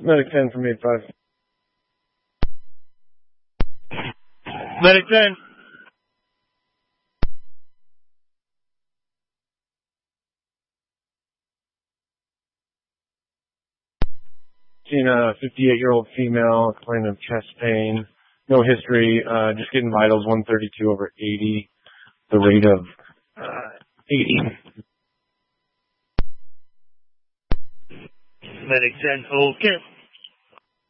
Medic 10 from 8-5. Medic 10. Seen a 58-year-old female complaining of chest pain. No history, just getting vitals 132/80. The rate of 80. Medic 10, okay.